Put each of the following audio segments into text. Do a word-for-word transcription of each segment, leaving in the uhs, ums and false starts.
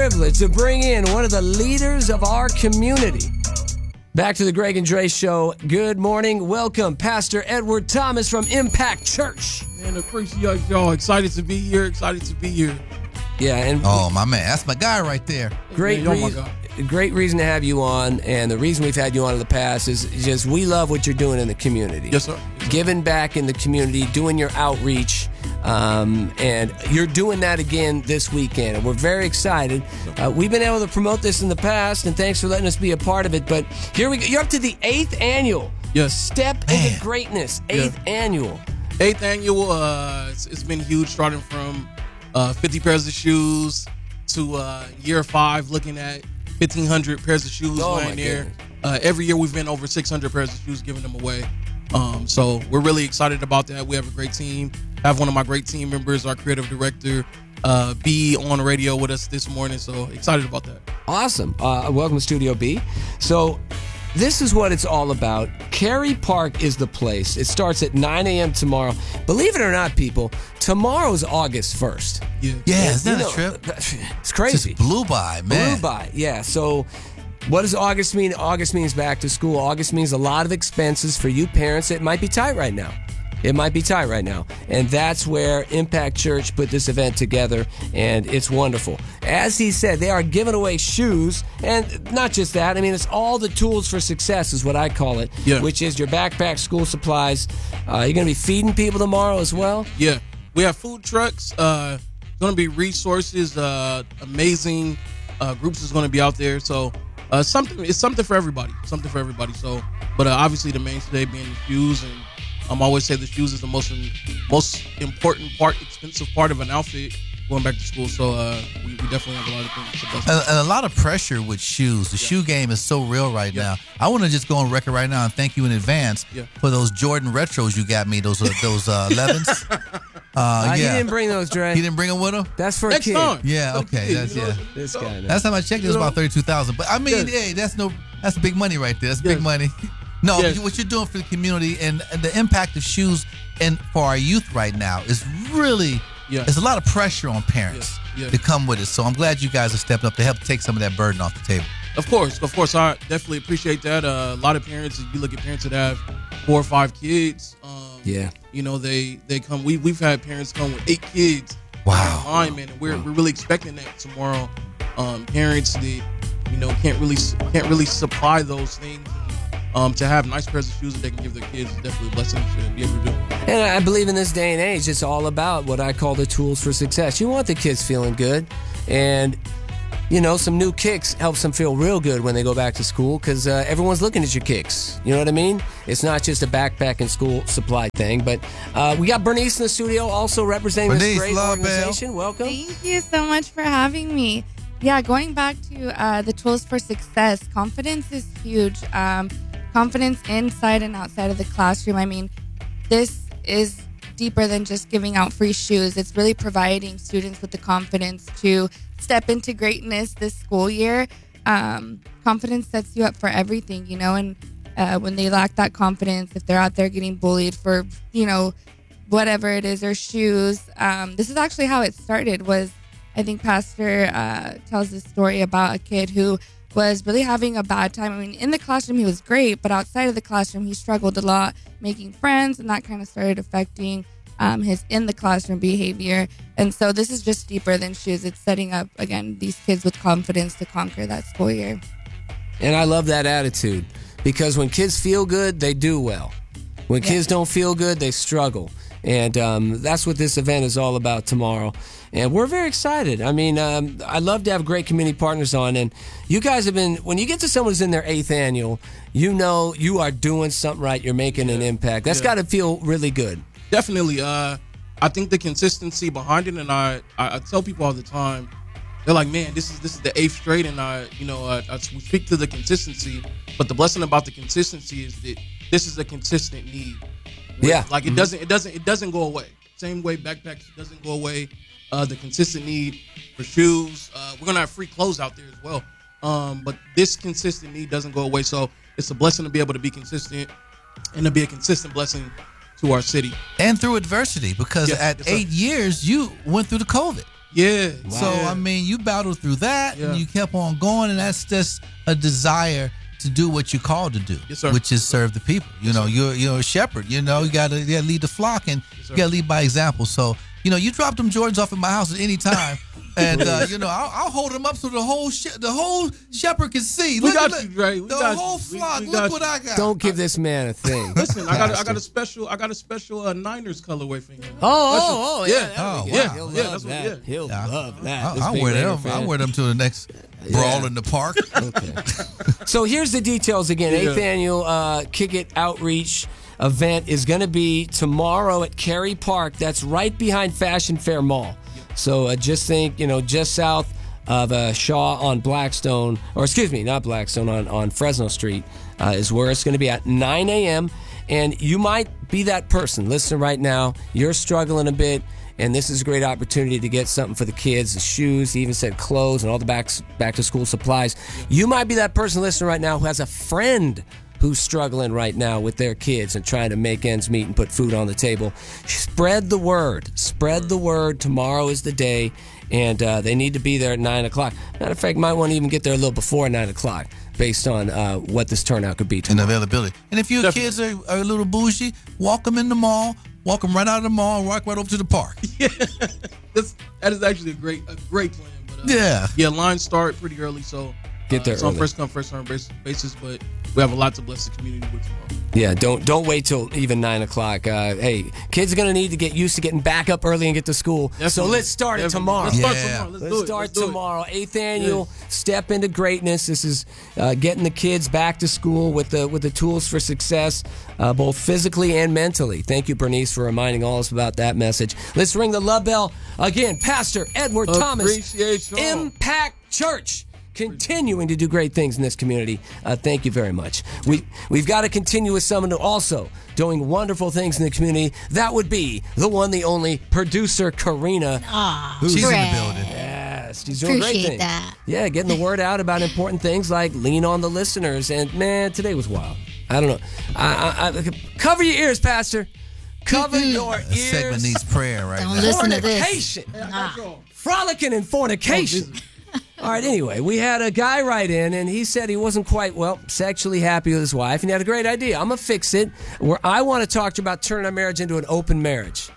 privilege to bring in one of the leaders of our community. Back to the Greg and Dre Show. Good morning. Welcome, Pastor Edward Thomas from Impact Church. Man, appreciate y'all. Excited to be here. Excited to be here. Yeah, and oh my man, that's my guy right there. Great, man, oh reason, my God. Great reason to have you on, and the reason we've had you on in the past is just we love what you're doing in the community. Yes, sir. Yes, sir. Giving back in the community, doing your outreach, um, and you're doing that again this weekend, and we're very excited. Uh, we've been able to promote this in the past, and thanks for letting us be a part of it. But here we go. You're up to the eighth annual. Yes. Step Man. into greatness. Eighth Yeah. annual. Eighth annual. Uh, it's, it's been huge, starting from uh, fifty pairs of shoes to uh, year five, looking at fifteen hundred pairs of shoes Oh, lying my there. goodness. Uh, every year we've been over six hundred pairs of shoes, giving them away. Um, so we're really excited about that. We have a great team. I have one of my great team members, our creative director, uh, B, on the radio with us this morning. So excited about that. Awesome. Uh, welcome to Studio B. So this is what it's all about. Cary Park is the place. It starts at nine a.m. tomorrow. Believe it or not, people, tomorrow's August first. Yeah. Yeah, is that You a know, trip? It's crazy. Just blew by, man. Blew by, yeah. So what does August mean? August means back to school. August means a lot of expenses for you parents. It might be tight right now. It might be tight right now. And that's where Impact Church put this event together, and it's wonderful. As he said, they are giving away shoes, and not just that. I mean, it's all the tools for success is what I call it, Yeah. which is your backpack, school supplies. Uh, you're going to be feeding people tomorrow as well? Yeah, we have food trucks. Uh, going to be resources. Uh, amazing uh, groups is going to be out there. So uh, something it's something for everybody. Something for everybody. So, but uh, obviously the mainstay being the shoes, and I'm always say the shoes is the most most important part, expensive part of an outfit going back to school. So uh, we, we definitely have a lot of things to bless. And, and a lot of pressure with shoes. The Yeah. shoe game is so real right Yeah. now. I want to just go on record right now and thank you in advance Yeah. for those Jordan retros you got me. Those uh, those uh, elevens. Uh, Uh, He yeah, didn't bring those, Dre. he didn't bring them with him. That's for Next a kid. time. Yeah, For the okay, kids, that's you know? yeah. This guy. man. Last time I checked, it was You know? about thirty-two thousand. But I mean, Yes. hey, that's no, that's big money right there. That's big Yes. money. No, Yes. what you're doing for the community and, and the impact of shoes and for our youth right now is really. Yeah. There's a lot of pressure on parents Yeah. Yeah. to come with it. So I'm glad you guys are stepping up to help take some of that burden off the table. Of course, of course, I definitely appreciate that. Uh, a lot of parents, if you look at parents that have four or five kids, um, Yeah. you know, they they come. We we've had parents come with eight kids. Wow. Online, man, and we're we're really expecting that tomorrow. Um, parents that you know can't really can't really supply those things. Um, to have nice pairs of shoes that they can give their kids is definitely a blessing to be able to do. And I believe in this day and age, it's all about what I call the tools for success. You want the kids feeling good, and you know, some new kicks helps them feel real good when they go back to school because uh, everyone's looking at your kicks. You know what I mean? It's not just a backpack and school supply thing. But uh, we got Bernice in the studio, also representing Bernice, this great love, organization. Welcome. Thank you so much for having me. Yeah, going back to uh, the tools for success, confidence is huge. Um, confidence inside and outside of the classroom. I mean, this is deeper than just giving out free shoes. It's really providing students with the confidence to step into greatness this school year. Um, confidence sets you up for everything, you know, and uh, when they lack that confidence, if they're out there getting bullied for, you know, whatever it is, or shoes. Um, this is actually how it started. Was I think Pastor uh, tells this story about a kid who was really having a bad time. I mean, in the classroom, he was great, but outside of the classroom, he struggled a lot making friends, and that kind of started affecting um, his in the classroom behavior. And so this is just deeper than shoes. It's setting up, again, these kids with confidence to conquer that school year. And I love that attitude because when kids feel good, they do well. When Yeah. kids don't feel good, they struggle. And um, that's what this event is all about tomorrow. And we're very excited. I mean, um, I love to have great community partners on. And you guys have been, when you get to someone who's in their eighth annual, you know you are doing something right. You're making an impact. That's Yeah. got to feel really good. Definitely. Uh, I think the consistency behind it, and I, I, I tell people all the time, they're like, man, this is this is the eighth straight, and I, you know, I, I we speak to the consistency, but the blessing about the consistency is that this is a consistent need. Where, Yeah. like it doesn't, it doesn't, it doesn't go away. Same way backpacks doesn't go away. Uh, the consistent need for shoes. Uh, we're gonna have free clothes out there as well. Um, but this consistent need doesn't go away. So it's a blessing to be able to be consistent and to be a consistent blessing to our city. And through adversity, because Yes, at yes, sir. eight years, you went through the COVID. Yeah. So yeah. I mean, you battled through that, Yeah. and you kept on going, and that's just a desire to do what you're called to do, Yes, sir. which is serve the people. You know, you're you're a shepherd. You know, you gotta, you gotta lead the flock, and sir. you gotta lead by example. So you know, you drop them Jordans off at my house at any time. And uh, you know, I'll, I'll hold them up so the whole she- the whole shepherd can see. We Look, got look, you, Dre. We the got whole you. We- flock. we Look got what you. I got. Don't give this man a thing. Listen, I got a, I got Pastor. a special I got a special uh, Niners colorway for you. Oh, oh, oh, yeah. Yeah. that'll Oh, be wow. good. He'll Yeah, love that's what- that. yeah. He'll Yeah. love that. I'll, This I'll big wear Raider them. fan. I'll wear them to the next brawl in the park. Okay. So here's the details again. Yeah. Eighth annual uh, Kick It Outreach event is going to be tomorrow at Cary Park. That's right behind Fashion Fair Mall. So uh, just think, you know, just south of uh, Shaw on Blackstone, or excuse me, not Blackstone, on, on Fresno Street uh, is where it's going to be at nine a.m. And you might be that person. Listen right now. You're struggling a bit. And this is a great opportunity to get something for the kids, the shoes, he even said clothes and all the back, back to school supplies. You might be that person listening right now who has a friend who's struggling right now with their kids and trying to make ends meet and put food on the table. Spread the word. Spread the word. Tomorrow is the day, and uh, they need to be there at nine o'clock. Matter of fact, might want to even get there a little before nine o'clock based on uh, what this turnout could be And tomorrow. availability. And if your Definitely. kids are, are a little bougie, walk them in the mall, walk them right out of the mall, and walk right over to the park. This, that is actually a great a great plan. But, uh, Yeah. Yeah, lines start pretty early, so Get there uh, it's on early. first come first served bas- basis. But we have a lot to bless the community with tomorrow. Yeah, don't don't wait till even nine o'clock. Uh, hey, kids are gonna need to get used to getting back up early and get to school. So Definitely. let's start it Definitely. tomorrow. Let's start Yeah. tomorrow. Let's, Let's do it. start Let's do it. tomorrow. Eighth annual Step into Greatness. This is uh, getting the kids back to school with the with the tools for success, uh, both physically and mentally. Thank you, Bernice, for reminding all of us about that message. Let's ring the love bell again. Pastor Edward Thomas, Appreciation. Impact Church. Continuing to do great things in this community. Uh, thank you very much. We, we've got to continue with someone who also doing wonderful things in the community. That would be the one, the only producer, Karina. She's in the Greg. building. Yes, she's doing great Appreciate things. that. Yeah, getting the word out about important things like lean on the listeners. And man, today was wild. I don't know. I, I, I, cover your ears, Pastor. Cover your That segment ears. needs prayer right Don't now. listen to this. Fornication. Nah. Frolicking and fornication. All right, anyway, we had a guy write in, and he said he wasn't quite, well, sexually happy with his wife, and he had a great idea. I'm going to fix it, where I want to talk to you about turning our marriage into an open marriage.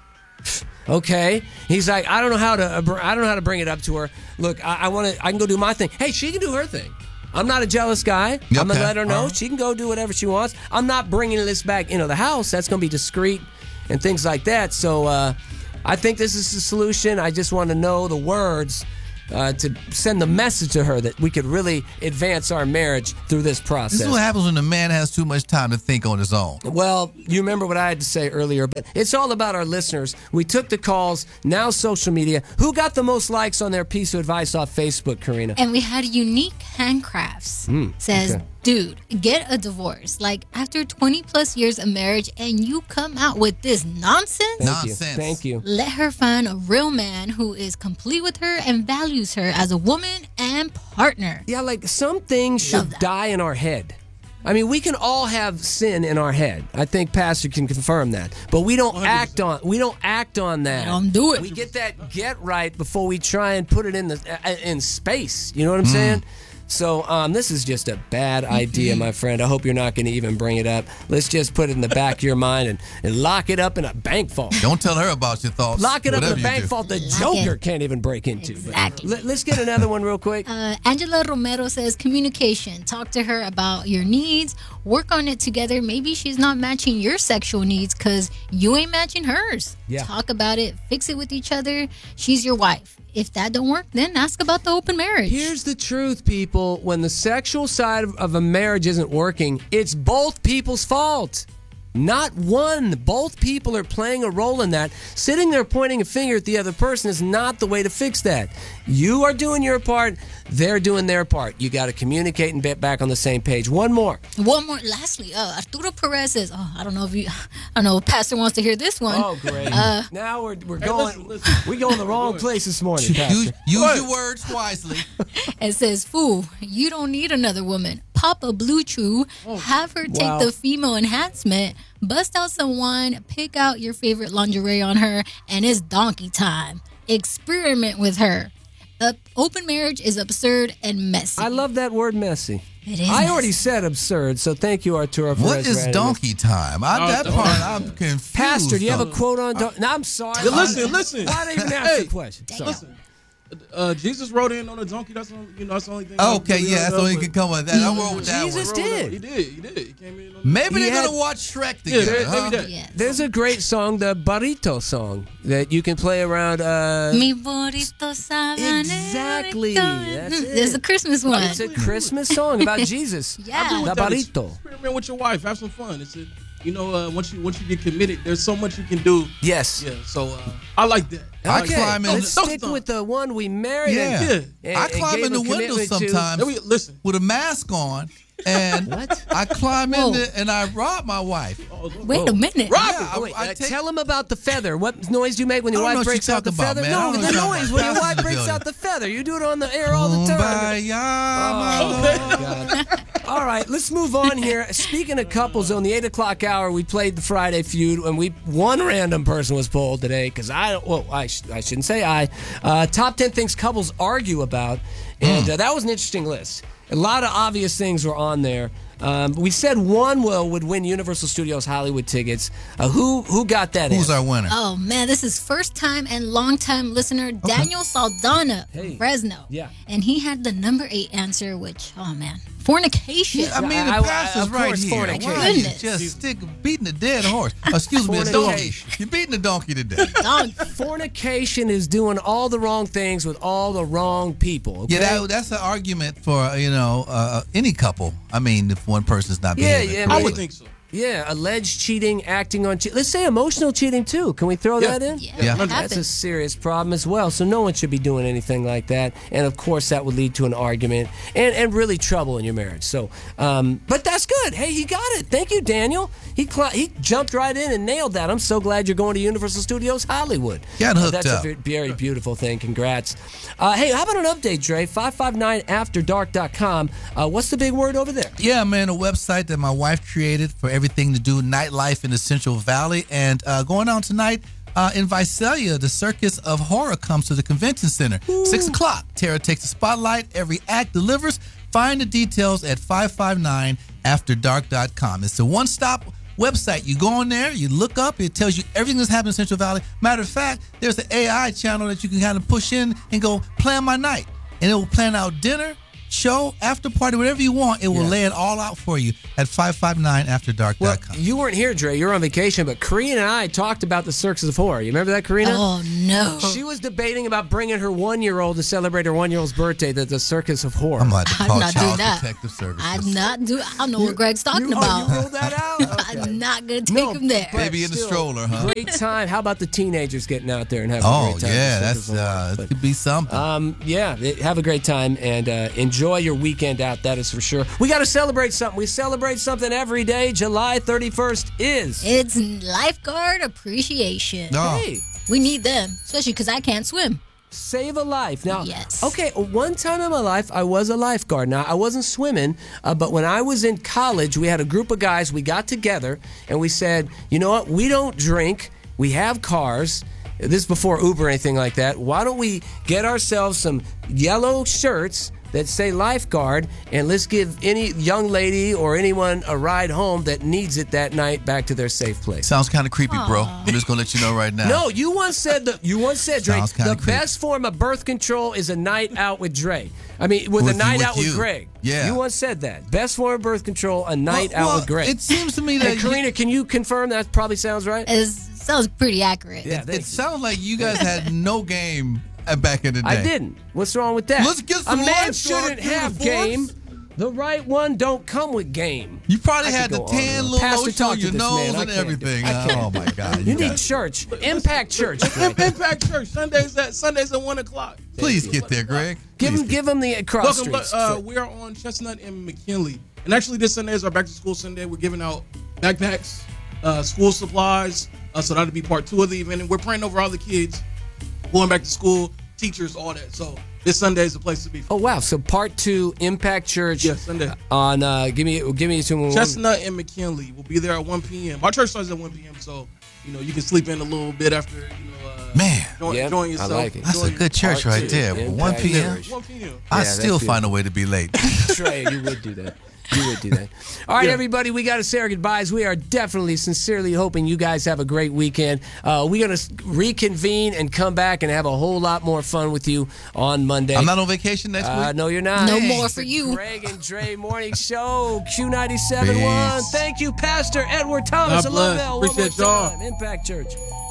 Okay? He's like, I don't know how to I don't know how to bring it up to her. Look, I, I want to I can go do my thing. Hey, she can do her thing. I'm not a jealous guy. I'm going to Okay, let her know. all right. She can go do whatever she wants. I'm not bringing this back into the house. That's going to be discreet and things like that. So uh, I think this is the solution. I just want to know the words uh, to send the message to her that we could really advance our marriage through this process. This is what happens when a man has too much time to think on his own. Well, you remember what I had to say earlier, but it's all about our listeners. We took the calls, now social media. Who got the most likes on their piece of advice off Facebook, Karina? And we had Unique Handcrafts. Says, okay. dude, get a divorce. Like after twenty plus years of marriage and you come out with this nonsense? Thank Nonsense. you. Thank you. Let her find a real man who is complete with her and values her as a woman and partner. Yeah, like some things should Love that. die in our head. I mean, we can all have sin in our head. I think Pastor can confirm that. But we don't one hundred percent. act on we don't act on that. We don't do it. We get that get right before we try and put it in the uh, in space. You know what I'm saying? So um, this is just a bad idea, my friend. I hope you're not going to even bring it up. Let's just put it in the back of your mind and, and lock it up in a bank vault. Don't tell her about your thoughts. Lock it up in whatever a you bank do. vault the Lock Joker it. can't even break into. But Exactly. let, let's get another one real quick. Uh, Angela Romero says communication. Talk to her about your needs. Work on it together. Maybe she's not matching your sexual needs because you ain't matching hers. Yeah. Talk about it. Fix it with each other. She's your wife. If that don't work, then ask about the open marriage. Here's the truth, people. When the sexual side of, of a marriage isn't working, it's both people's fault. Not one. Both people are playing a role in that. Sitting there pointing a finger at the other person is not the way to fix that. You are doing your part. They're doing their part. You got to communicate and get back on the same page. One more. One more. Lastly, uh, Arturo Perez says, "Oh, I don't know if you, I don't know if Pastor wants to hear this one. Oh, great. Uh, now we're, we're Hey, going listen, listen. we going the wrong place this morning, Pastor. Use, use What? your words wisely. It says, "Fool, you don't need another woman. Pop a Blue Chew, have her take Wow. the female enhancement, bust out some wine, pick out your favorite lingerie on her, and it's donkey time." experiment with her. Uh, open marriage is absurd and messy. I love that word, messy. It is I already messy. said absurd, so thank you, Arturo. What Perez is Reyes. donkey time? I, Oh, that donkey. part I'm confused. Pastor, do you have a on. quote on donkey? No, I'm sorry. Yeah, listen, listen. I didn't even ask Hey, the question. Sorry. Listen, uh, Jesus rode in on a donkey. That's the only, you know that's the only thing. Okay, I really yeah, that's know, all you but can come with that. I'm rolling with that Jesus one. did. He did. He did. He came in. On Maybe He they're had- gonna watch Shrek Yeah, together. maybe huh? that. Yes. There's a great song, the Barrito song, that you can play around. Uh, Mi burrito sabanero. Exactly, that's it. There's a Christmas one. it's a Christmas song about Jesus. Yeah. do The with that. Barrito. Experiment with your wife. Have some fun. It's a, you know, uh, once you once you get committed, there's so much you can do. Yes. Yeah. So uh, I like that. I Okay, climb in let's the- stick with the one we married. Yeah. and- Yeah. and- I and climb gave in the a window commitment to. sometimes Let me listen. with a mask on, and What? I climb Whoa. in there and I rob my wife. Wait a minute. Rob Yeah, Oh, I- wait, I uh, take- tell him about the feather. What noise do you make when your I don't know wife what breaks you're out the talking about, feather? man. I No, don't know the what you're noise talking when your about. wife breaks Passenger out the feather. You do it on the air all the time. Kumbaya, my Oh, God. All right, let's move on here. Speaking of couples, on the eight o'clock hour, we played the Friday Feud, and we one random person was polled today because I well, I, sh- I shouldn't say I. Uh, top ten things couples argue about, and uh, that was an interesting list. A lot of obvious things were on there. Um, we said one will would win Universal Studios Hollywood tickets. Uh, who who got that? Who's in? our winner? Oh man, this is first time and long time listener Daniel Saldana Hey. from Fresno. Yeah. And he had the number eight answer, which oh man. Fornication. I mean, I- the I- pastor's of right course, here. fornication. Why are you Goodness. just stick beating a dead horse? Oh, excuse me, a donkey. Fornication. You're beating a donkey today. Dog. Fornication is doing all the wrong things with all the wrong people. Okay? Yeah, that, that's an argument for you know uh, any couple. I mean, if one person's not Yeah, behaving, yeah, I man. would think so. Yeah, alleged cheating, acting on cheating. Let's say emotional cheating too. Can we throw Yeah. that in? Yeah, Yeah. it That's a happens. serious problem as well. So no one should be doing anything like that. And of course, that would lead to an argument and, and really trouble in your marriage. So, um, but that's good. Hey, he got it. Thank you, Daniel. He cl- he jumped right in and nailed that. I'm so glad you're going to Universal Studios Hollywood. Got hooked That's up. a ve- very beautiful thing. Congrats. Uh, hey, how about an update, Dre? five five nine after dark dot com. Uh, what's the big word over there? Yeah, man, a website that my wife created for everything to do nightlife in the Central Valley. And uh, going on tonight uh, in Visalia, the Circus of Horror comes to the convention center. Six o'clock. Tara takes the spotlight. Every act delivers. Find the details at five five nine after dark dot com. It's a one-stop website. You go on there, you look up, it tells you everything that's happening in Central Valley. Matter of fact, there's an A I channel that you can kind of push in and go plan my night. And it will plan out dinner, show, after party, whatever you want. It will Yeah. lay it all out for you at five five nine after dark Well, dot com. you weren't here, Dre. You were on vacation, but Karina and I talked about the Circus of Horror. You remember that, Karina? Oh no. She was debating about bringing her one-year-old to celebrate her one-year-old's birthday to the Circus of Horror. I'm about to I'm call not doing Child that. Protective Services. I'm not do. I don't know what Greg's talking you, about. Oh, you rolled that out? Okay. I'm not gonna take No, him there. but Baby in the still, stroller, huh? Great time. How about the teenagers getting out there and having a Oh, great time? yeah, The that's Circus of Horror. uh, But, it could be something. Um, yeah, it- have a great time and uh, enjoy your weekend out. That is for sure. We got to celebrate something. We celebrate something every day. July thirty-first is. It's lifeguard appreciation. Oh. Hey, We need them, especially because I can't swim. save a life. Now, Yes. okay, one time in my life, I was a lifeguard. Now, I wasn't swimming, uh, but when I was in college, we had a group of guys. We got together and we said, you know what? We don't drink. We have cars. This is before Uber or anything like that. Why don't we get ourselves some yellow shirts that say lifeguard, and let's give any young lady or anyone a ride home that needs it that night back to their safe place. Sounds kind of creepy, bro. I'm just going to let you know right now. No, you once said the you once said Dre. Sounds kinda The creepy. best form of birth control is a night out with Dre. I mean, with, With a you- night with out you. with Greg. Yeah. you once said that. Best form of birth control, a night Well, out well, with Greg. It seems to me that and Karina, can you confirm that probably sounds right? It sounds pretty accurate. Yeah, you, thank it you. sounds like you guys had no game uh, back in the day. I didn't. What's wrong with that? Let's get some a man lifeguard shouldn't have game. uniforms. The right one don't come with game. You probably I had could the go on and tan on. little Pastor, lotion talk on to your this man. nose I and can't do- everything. I can't. Oh my God! You guys- need church, Impact Church. Im- Impact Church Sundays at Sundays at one o'clock. Please get there, Greg. Give Please him, get give him the cross Welcome. streets. Uh, we are on Chestnut and McKinley, and actually this Sunday is our back to school Sunday. We're giving out backpacks, uh, school supplies. Uh, so that'll be part two of the event, and we're praying over all the kids going back to school, teachers, all that. So this Sunday is the place to be. Oh wow! So part two, Impact Church. Yeah, Sunday. On uh, give me give me some. Chestnut and McKinley. We'll be there at one p.m. Our church starts at one p.m. So you know you can sleep in a little bit after you know uh, Man. Enjoy, Yep, enjoying I yourself. like it. That's a Enjoy- good church Part right two, there. Impact one p.m. Church. one p.m. I Yeah, still that's find a way to be late. Trey, you would do that. You would do that. All right, Yeah. everybody, we got to say our goodbyes. We are definitely, sincerely hoping you guys have a great weekend. Uh, we're going to reconvene and come back and have a whole lot more fun with you on Monday. I'm not on vacation next Uh, week. no, you're not. No Hey, more it's for the you. Greg and Dre Morning Show, Q ninety-seven point one. Peace. Thank you, Pastor Edward Thomas God of bless. Lovell. One more Appreciate y'all. time. Impact Church.